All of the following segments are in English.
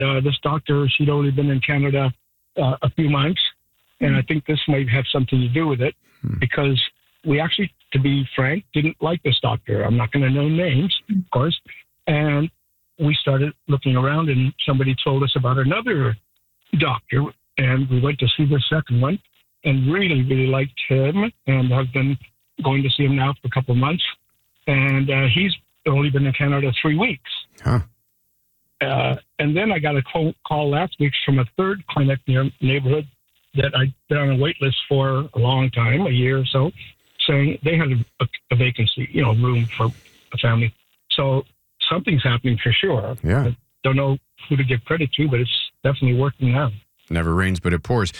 this doctor, she'd only been in Canada a few months. And I think this might have something to do with it because we actually, to be frank, didn't like this doctor. I'm not going to name names, of course. And we started looking around and somebody told us about another doctor. And we went to see the second one and really, really liked him and have been going to see him now for a couple of months. And he's only been in Canada 3 weeks. Huh. And then I got a call last week from a third clinic near neighborhood that I'd been on a wait list for a long time, a year or so, saying they had a vacancy, room for a family. So something's happening for sure. Yeah. I don't know who to give credit to, but it's definitely working now. Never rains, but it pours.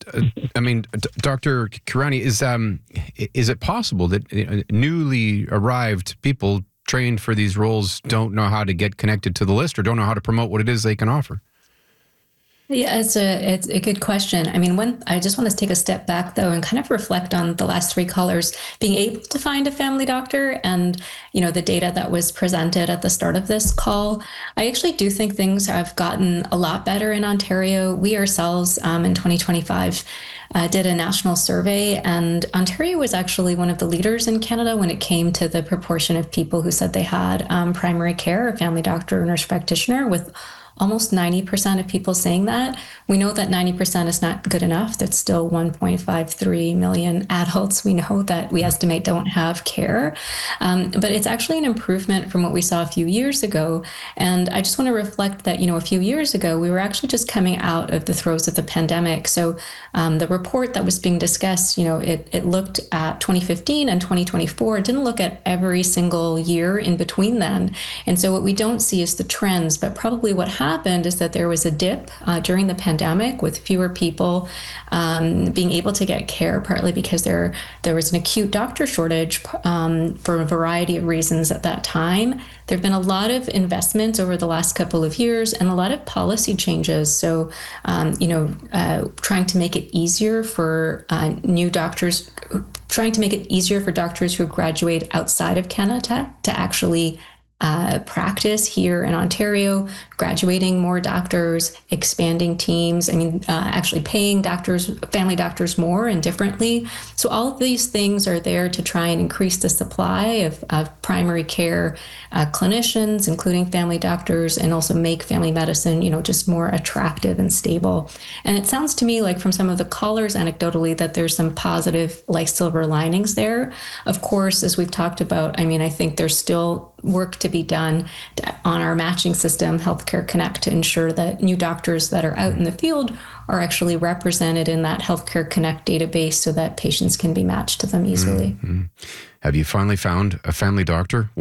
Dr. Kirani, is it possible that newly arrived people trained for these roles don't know how to get connected to the list or don't know how to promote what it is they can offer? Yeah, it's a good question. I mean, I just want to take a step back, though, and kind of reflect on the last three callers being able to find a family doctor and, the data that was presented at the start of this call. I actually do think things have gotten a lot better in Ontario. We ourselves in 2025 did a national survey, and Ontario was actually one of the leaders in Canada when it came to the proportion of people who said they had primary care, a family doctor or nurse practitioner, with almost 90% of people saying that. We know that 90% is not good enough. That's still 1.53 million adults we know that we estimate don't have care. But it's actually an improvement from what we saw a few years ago. And I just want to reflect that, a few years ago, we were actually just coming out of the throes of the pandemic. So the report that was being discussed, it looked at 2015 and 2024. It didn't look at every single year in between then. And so what we don't see is the trends, but probably what happened is that there was a dip during the pandemic with fewer people being able to get care, partly because there was an acute doctor shortage for a variety of reasons at that time. There have been a lot of investments over the last couple of years and a lot of policy changes. So, trying to make it easier for new doctors, trying to make it easier for doctors who graduate outside of Canada to actually practice here in Ontario, graduating more doctors, expanding teams, actually paying family doctors more and differently. So all of these things are there to try and increase the supply of primary care clinicians, including family doctors, and also make family medicine, just more attractive and stable. And it sounds to me like from some of the callers anecdotally that there's some positive, like silver linings there. Of course, as we've talked about, I think there's still work to be done on our matching system, Healthcare Connect, to ensure that new doctors that are out in the field are actually represented in that Healthcare Connect database so that patients can be matched to them easily. Mm-hmm. Have you finally found a family doctor?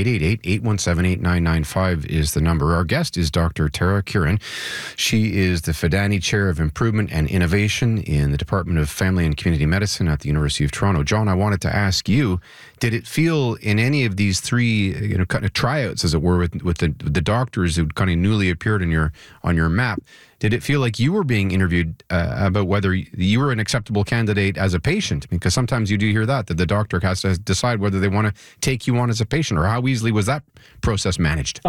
1-888-817-8995 is the number. Our guest is Dr. Tara Curran. She is the Fidani Chair of Improvement and Innovation in the Department of Family and Community Medicine at the University of Toronto. John, I wanted to ask you, did it feel in any of these three, kind of tryouts, as it were, with the doctors who kind of newly appeared on your map, did it feel like you were being interviewed about whether you were an acceptable candidate as a patient? Because sometimes you do hear that the doctor has to decide whether they want to take you on as a patient, or how easily was that process managed?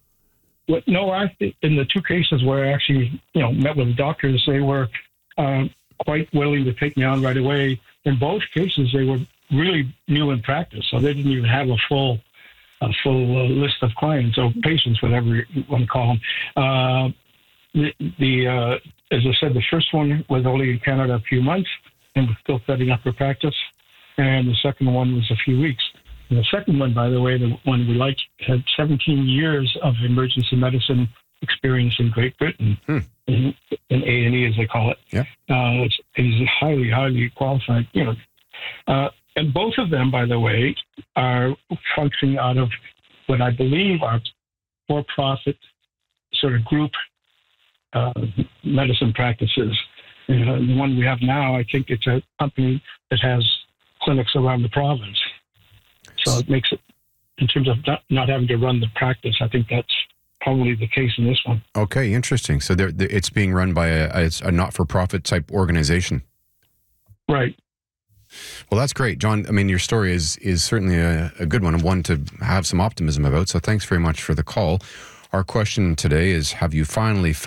No, I think in the two cases where I actually, met with the doctors, they were quite willing to take me on right away. In both cases, they were really new in practice, so they didn't even have a full list of clients or patients, whatever you want to call them. As I said, the first one was only in Canada a few months and was still setting up her practice, and the second one was a few weeks. And the second one, by the way, the one we liked, had 17 years of emergency medicine experience in Great Britain, in A&E, as they call it. Yeah. He's highly, highly qualified. And both of them, by the way, are functioning out of what I believe are for-profit sort of group medicine practices. The one we have now, I think it's a company that has clinics around the province. So it makes it, in terms of not having to run the practice, I think that's probably the case in this one. Okay, interesting. So it's being run by a not-for-profit type organization. Right. Well, that's great, John. Your story is certainly a good one, and one to have some optimism about. So thanks very much for the call. Our question today is, have you finally